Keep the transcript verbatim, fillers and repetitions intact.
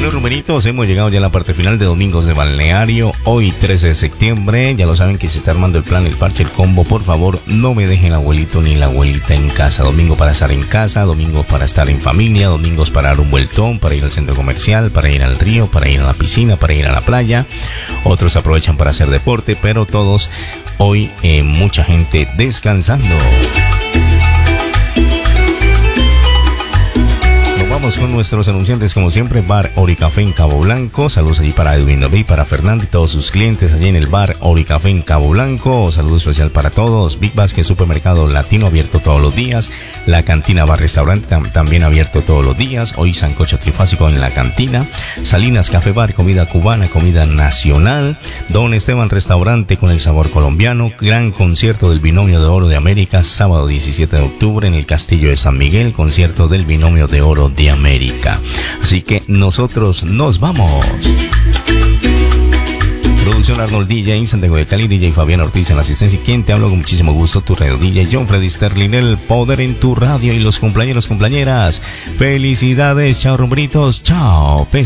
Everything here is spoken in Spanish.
Bueno, rumeritos, hemos llegado ya a la parte final de Domingos de Balneario. Hoy, trece de septiembre. Ya lo saben que se está armando el plan, el parche, el combo. Por favor, no me dejen el abuelito ni la abuelita en casa. Domingo para estar en casa, domingo para estar en familia, domingos para dar un vueltón, para ir al centro comercial, para ir al río, para ir a la piscina, para ir a la playa. Otros aprovechan para hacer deporte, pero todos hoy, eh, mucha gente descansando. Vamos con nuestros anunciantes como siempre. Bar Oricafé en Cabo Blanco. Saludos allí para Edwin David, para Fernando y todos sus clientes allí en el Bar Oricafé en Cabo Blanco. Saludo especial para todos. Big Basket Supermercado Latino abierto todos los días. La Cantina Bar Restaurante tam- también abierto todos los días. Hoy sancocho trifásico en la cantina. Salinas Café Bar, comida cubana, comida nacional. Don Esteban Restaurante con el sabor colombiano. Gran concierto del Binomio de Oro de América, sábado diecisiete de octubre en el Castillo de San Miguel. Concierto del Binomio de Oro de América. Así que nosotros nos vamos. Producción Arnold D J, Santiago de Cali, D J Fabián Ortiz en la asistencia. Y quien te hablo con muchísimo gusto, tu radio D J John Freddy Sterling, el poder en tu radio. Y los cumpleaños, compañeras, felicidades, chao rumbritos, chao.